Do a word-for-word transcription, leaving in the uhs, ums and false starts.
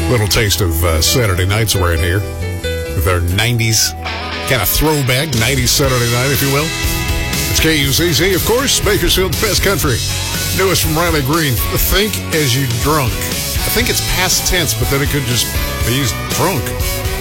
Little taste of uh, Saturday nights right here with our nineties kind of throwback, nineties Saturday night, if you will. It's K U C C, of course, Bakersfield's best country. Newest from Riley Green, Think As You Drunk. I think it's past tense, but then it could just be used drunk.